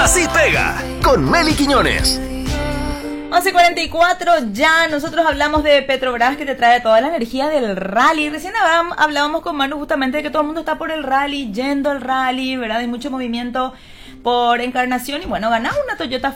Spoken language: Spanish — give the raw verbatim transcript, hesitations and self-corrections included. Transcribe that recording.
Así pega con Meli Quiñones. once cuarenta y cuatro ya, nosotros hablamos de Petrobras, que te trae toda la energía del rally. Recién hablábamos con Manu justamente de que todo el mundo está por el rally, yendo al rally, ¿verdad? Hay mucho movimiento por Encarnación y bueno, ganaba una Toyota